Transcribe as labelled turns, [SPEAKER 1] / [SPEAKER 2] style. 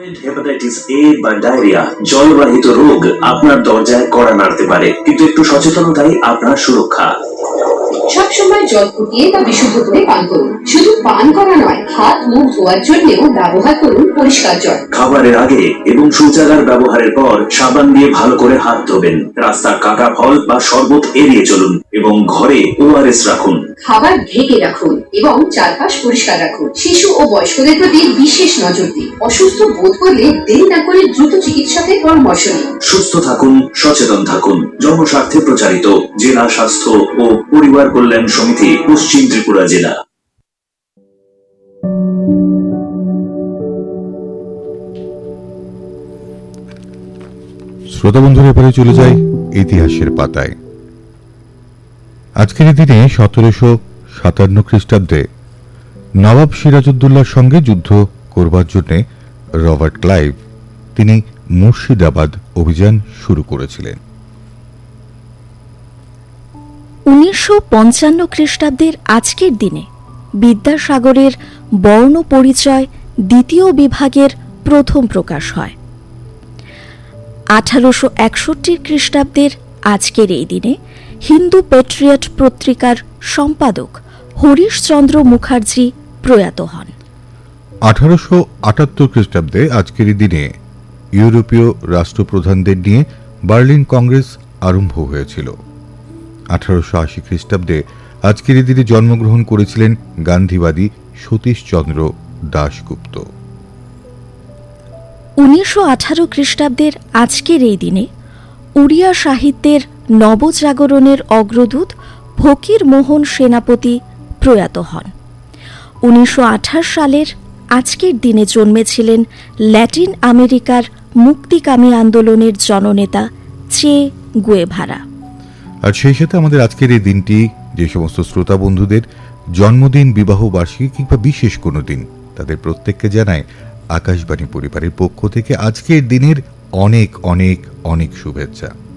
[SPEAKER 1] Hepatitis A বা diarrhoea জলবাহিত রোগ আপনার দরজায় কড়া নাড়তে পারে, কিন্তু একটু সচেতনতাই আপনার সুরক্ষা।
[SPEAKER 2] সবসময় জল ফুটিয়ে বা বিশুদ্ধ করে পান করুন। শুধু পান করা নয়, হাত মুখ ধোয়ার জন্যও ব্যবহার করুন পরিষ্কার জল।
[SPEAKER 1] খাবারের আগে এবং শৌচাগার ব্যবহারের পর সাবান দিয়ে ভালো করে হাত ধোবেন। রাস্তার কাটা ফল বা শরবত এড়িয়ে চলুন এবং ঘরে ওআরএস রাখুন।
[SPEAKER 2] খাবার ঢেকে রাখুন এবং চারপাশ পরিষ্কার রাখুন। শিশু ও বয়স্কদের প্রতি বিশেষ নজর দিন। অসুস্থ বোধ করলে দেরি না করে দ্রুত চিকিৎসকের পরামর্শ নিন।
[SPEAKER 1] সুস্থ থাকুন, সচেতন থাকুন। জনস্বার্থে প্রচারিত, জেলা স্বাস্থ্য ও পরিবার কল্যাণ সমিতি, পশ্চিম ত্রিপুরা জেলা।
[SPEAKER 3] শ্রোতা বন্ধুরা, এবারে চলে যায় ইতিহাসের পাতায়। আজকের দিনে 1757 খ্রিস্টাব্দে নবাব সিরাজউদ্দৌলার সঙ্গে যুদ্ধ করবার জন্য রবার্ট ক্লাইভ তিনি মুর্শিদাবাদ অভিযান শুরু করেছিলেন।
[SPEAKER 4] 1955 খ্রিস্টাব্দের আজকের দিনে বিদ্যাসাগরের বর্ণ পরিচয় দ্বিতীয় বিভাগের প্রথম প্রকাশ হয়। 1861 খ্রিস্টাব্দের আজকের এই দিনে হিন্দু প্যাট্রিয়ট পত্রিকার সম্পাদক হরিশচন্দ্র মুখার্জি প্রয়াত হন।
[SPEAKER 3] 1878 খ্রিস্টাব্দে আজকের দিনে ইউরোপীয় রাষ্ট্রপ্রধানদের নিয়ে বার্লিন কংগ্রেস আরম্ভ হয়েছিল। 1880 খ্রিস্টাব্দে আজকের দিনে জন্মগ্রহণ করেছিলেন গান্ধীবাদী সতীশচন্দ্র দাশগুপ্ত।
[SPEAKER 4] 1918 খ্রিস্টাব্দের আজকের এই দিনে উড়িয়া সাহিত্যের নবজাগরণের অগ্রদূত ফকির মোহন সেনাপতি প্রয়াত হন। 1928 সালের আজকের দিনে জন্মেছিলেন ল্যাটিন আমেরিকার মুক্তিকামী আন্দোলনের জননেতা চে গুয়েভারা।
[SPEAKER 3] আর সেই সাথে আমাদের আজকের এই দিনটি যে সমস্ত শ্রোতা বন্ধুদের জন্মদিন, বিবাহ বার্ষিকী কিংবা বিশেষ কোনো দিন, তাদের প্রত্যেককে জানায় আকাশবাণী পরিবারের পক্ষ থেকে আজকের দিনের অনেক অনেক অনেক শুভেচ্ছা।